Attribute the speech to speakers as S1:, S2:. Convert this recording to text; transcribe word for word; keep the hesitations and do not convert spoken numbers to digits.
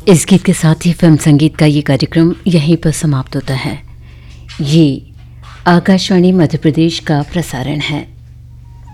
S1: इस गीत के साथ ही फिल्म संगीत का ये कार्यक्रम यहीं पर समाप्त होता है। ये आकाशवाणी मध्य प्रदेश का प्रसारण है।